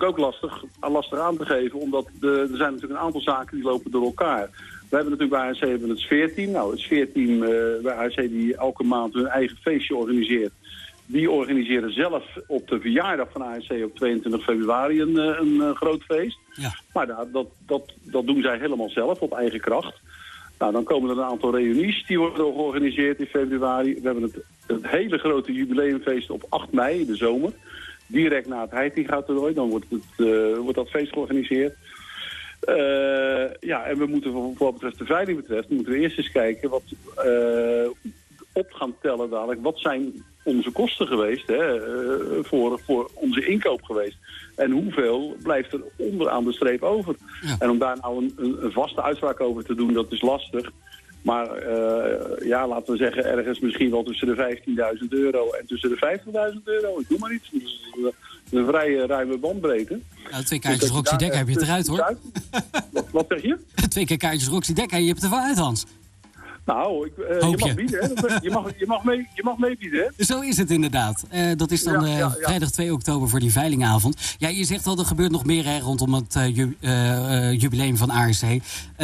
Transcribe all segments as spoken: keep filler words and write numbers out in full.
natuurlijk ook lastig, lastig aan te geven, omdat de, er zijn natuurlijk een aantal zaken die lopen door elkaar. We hebben natuurlijk bij A R C hebben het sfeerteam. Nou, het sfeerteam uh, bij A R C die elke maand hun eigen feestje organiseert. Die organiseren zelf op de verjaardag van A R C op tweeëntwintig februari een, een, een groot feest. Ja. Maar dat, dat, dat, dat doen zij helemaal zelf op eigen kracht. Nou, dan komen er een aantal reunies die worden georganiseerd in februari. We hebben het, het hele grote jubileumfeest op acht mei in de zomer. Direct na het Heitinga-toernooi. Dan wordt, het, uh, wordt dat feest georganiseerd. Uh, ja, en we moeten voor wat betreft de veiling betreft, moeten we eerst eens kijken wat uh, op gaan tellen dadelijk. Wat zijn onze kosten geweest, hè, uh, voor, voor onze inkoop geweest. En hoeveel blijft er onderaan de streep over? Ja. En om daar nou een, een, een vaste uitspraak over te doen, dat is lastig. Maar uh, ja, laten we zeggen, ergens misschien wel tussen de vijftienduizend euro en tussen de vijftigduizend euro. Ik doe maar iets. Dus een, een vrij uh, ruime bandbreedte. Nou, twee kaartjes dus Roxy Dekker heb je het eruit, hoor. Wat, wat zeg je? Twee keer kaartjes Roxy Dekker, je hebt het er wel uit, Hans. Nou, ik, uh, je mag bieden, hè? Je mag, je mag, mee, je mag meebieden, hè? Zo is het inderdaad. Uh, dat is dan uh, ja, ja, ja. vrijdag twee oktober voor die veilingavond. Ja, je zegt al, er gebeurt nog meer hè, rondom het uh, ju- uh, jubileum van A R C. Uh,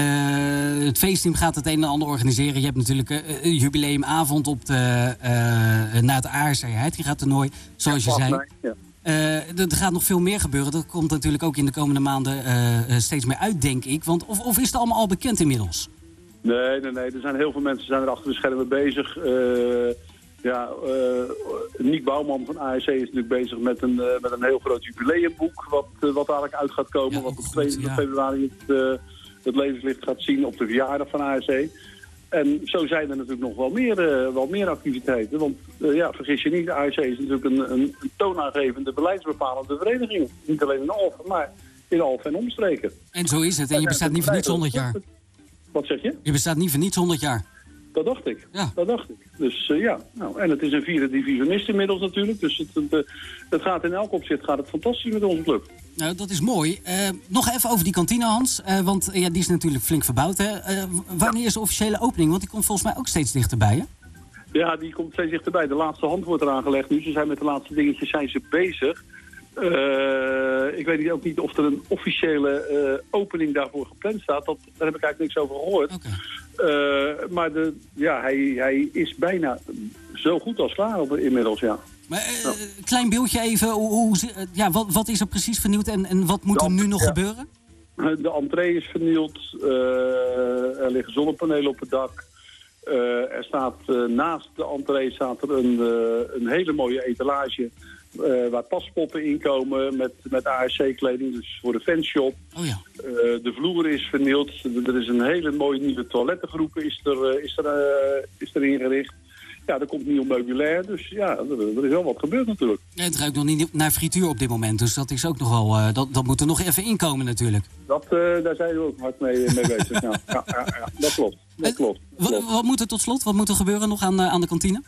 het feestteam gaat het een en ander organiseren. Je hebt natuurlijk uh, een jubileumavond op de, uh, na het A R C Heitinga-toernooi, zoals je zei. Ja. Uh, er gaat nog veel meer gebeuren. Dat komt natuurlijk ook in de komende maanden uh, steeds meer uit, denk ik. Want of, of is het allemaal al bekend inmiddels? Nee, nee, nee. Er zijn heel veel mensen zijn er achter de schermen bezig. Uh, ja, uh, Niek Bouwman van A R C is natuurlijk bezig met een, uh, met een heel groot jubileumboek. Wat, uh, wat eigenlijk uit gaat komen. Ja, wat op tweeëntwintig februari het, uh, het levenslicht gaat zien op de verjaardag van A R C. En zo zijn er natuurlijk nog wel meer, uh, wel meer activiteiten. Want uh, ja, vergis je niet, A R C is natuurlijk een, een, een toonaangevende beleidsbepalende vereniging. Niet alleen in Alphen, maar in Alphen en omstreken. En zo is het. En je bestaat niet voor niets honderd jaar. Wat zeg je? Je bestaat niet voor niets honderd jaar. Dat dacht ik. Ja. Dat dacht ik. Dus uh, ja. Nou, en het is een vierde divisionist inmiddels natuurlijk. Dus het, het, het gaat in elk opzicht gaat het fantastisch met onze club. Nou, dat is mooi. Uh, nog even over die kantine, Hans. Uh, want uh, ja, die is natuurlijk flink verbouwd. Hè? Uh, wanneer is de officiële opening? Want die komt volgens mij ook steeds dichterbij, hè? Ja, die komt steeds dichterbij. De laatste hand wordt eraan gelegd nu. Ze zijn met de laatste dingetjes zijn ze bezig. Uh, ik weet ook niet of er een officiële uh, opening daarvoor gepland staat. Dat, daar heb ik eigenlijk niks over gehoord. Okay. Uh, maar de, ja, hij, hij is bijna zo goed als klaar op, inmiddels, ja. Maar uh, ja. Klein beeldje even. Hoe, hoe, ja, wat, wat is er precies vernieuwd en, en wat moet er nu nog ja. gebeuren? De entree is vernieuwd. Uh, er liggen zonnepanelen op het dak. Uh, er staat uh, naast de entree staat er een, uh, een hele mooie etalage. Uh, waar paspoppen inkomen met, met A R C-kleding, dus voor de fanshop. Oh ja. uh, de vloer is vernield. Er is een hele mooie nieuwe toilettengroep is er, uh, is er, uh, is er ingericht. Ja, er komt nieuw meubilair, dus ja, er, er is wel wat gebeurd natuurlijk. Ja, het ruikt nog niet naar frituur op dit moment, dus dat is ook nog wel, uh, dat, dat moet er nog even inkomen natuurlijk. Dat, uh, daar zijn we ook hard mee, mee bezig, ja. Ja, ja, ja, dat klopt. Dat klopt. Dat klopt. Wat, wat moet er tot slot, wat moet er gebeuren nog aan, uh, aan de kantine?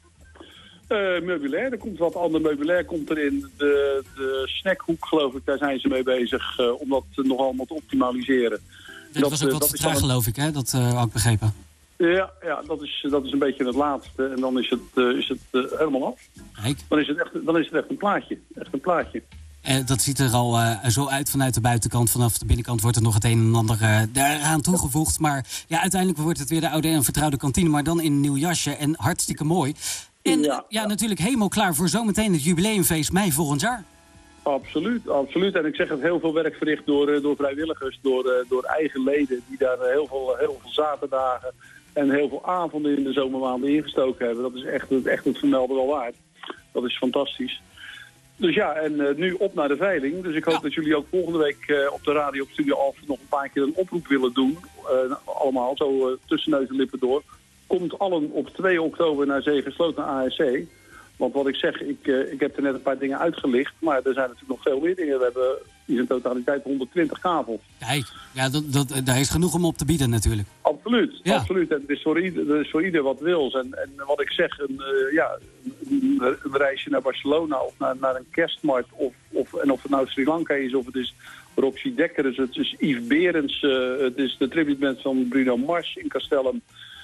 Uh, meubilair, er komt wat ander meubilair komt erin. De, de snackhoek, geloof ik, daar zijn ze mee bezig uh, om dat nog allemaal te optimaliseren. Dat, dat was ook wat vertraagd, geloof ik, hè? Dat uh, had ik begrepen. Ja, ja dat, is, dat is een beetje het laatste. En dan is het, uh, is het uh, helemaal af. Kijk. Dan is het echt, dan is het echt een plaatje. Echt een plaatje. Uh, dat ziet er al uh, zo uit vanuit de buitenkant. Vanaf de binnenkant wordt er nog het een en ander uh, daaraan toegevoegd. Maar ja, uiteindelijk wordt het weer de oude en vertrouwde kantine. Maar dan in een nieuw jasje en hartstikke mooi. En ja, ja, natuurlijk helemaal klaar voor zometeen het jubileumfeest mei volgend jaar. Absoluut, absoluut. En ik zeg het, heel veel werk verricht door, door vrijwilligers, door, door eigen leden... die daar heel veel, heel veel zaterdagen en heel veel avonden in de zomermaanden ingestoken hebben. Dat is echt, echt het vermelden wel waard. Dat is fantastisch. Dus ja, en uh, nu op naar de veiling. Dus ik hoop ja. dat jullie ook volgende week uh, op de radio op Studio Alphen nog een paar keer een oproep willen doen. Uh, allemaal zo uh, tussen neus en lippen door. Komt allen op twee oktober naar Zegersloot A R C. Want wat ik zeg, ik, uh, ik heb er net een paar dingen uitgelicht. Maar er zijn natuurlijk nog veel meer dingen. We hebben in zijn totaliteit honderdtwintig kavels. Kijk, ja, dat, dat, daar is genoeg om op te bieden natuurlijk. Absoluut, ja. absoluut. En het is voor ieder, het is voor ieder wat wil. En, en wat ik zeg, een, uh, ja, een, een reisje naar Barcelona of naar, naar een kerstmarkt. Of, of, en of het nou Sri Lanka is of het is Roxy Dekker. Dus het is Yves Berends. Uh, het is de tributeband van Bruno Mars in Castellum.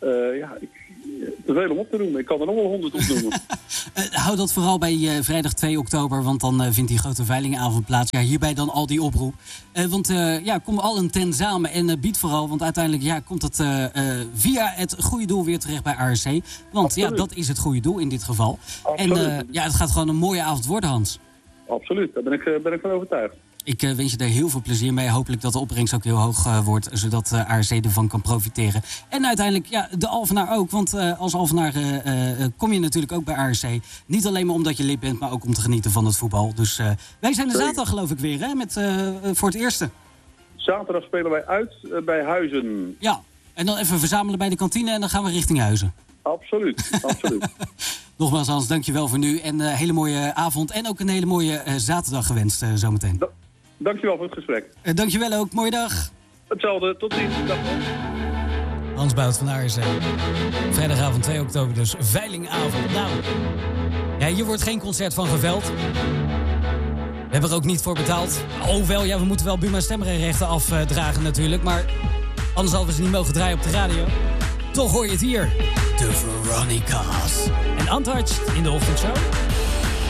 Uh, ja, ik, te veel om op te noemen. Ik kan er nog wel honderd op noemen. uh, hou dat vooral bij uh, vrijdag twee oktober, want dan uh, vindt die grote veilingavond plaats. Ja, hierbij dan al die oproep. Uh, want uh, ja, kom allen ten samen en uh, bied vooral, want uiteindelijk ja, komt het uh, uh, via het goede doel weer terecht bij R S C. Want Absoluut. ja, dat is het goede doel in dit geval. Absoluut. En uh, ja, het gaat gewoon een mooie avond worden, Hans. Absoluut, daar ben ik, uh, ben ik van overtuigd. Ik uh, wens je daar heel veel plezier mee. Hopelijk dat de opbrengst ook heel hoog uh, wordt, zodat uh, R S C ervan kan profiteren. En uiteindelijk ja, de Alphenaar ook. Want uh, als Alphenaar uh, uh, kom je natuurlijk ook bij R S C. Niet alleen maar omdat je lid bent, maar ook om te genieten van het voetbal. Dus uh, wij zijn er zaterdag geloof ik weer, hè, met, uh, voor het eerste. Zaterdag spelen wij uit uh, bij Huizen. Ja, en dan even verzamelen bij de kantine en dan gaan we richting Huizen. Absoluut, absoluut. Nogmaals Hans, dankjewel voor nu. En een uh, hele mooie avond en ook een hele mooie uh, zaterdag gewenst uh, zometeen. Da- Dankjewel voor het gesprek. Uh, dankjewel ook, mooie dag. Hetzelfde, tot ziens. Dag. Hans Bout van R S C. Vrijdagavond twee oktober dus, veilingavond. Nou, ja, hier wordt geen concert van geveld. We hebben er ook niet voor betaald. Oh wel, ja, we moeten wel Buma stemrechten afdragen natuurlijk. Maar anders hadden we ze niet mogen draaien op de radio. Toch hoor je het hier. De Veronica's. En Untouched in de ochtendshow.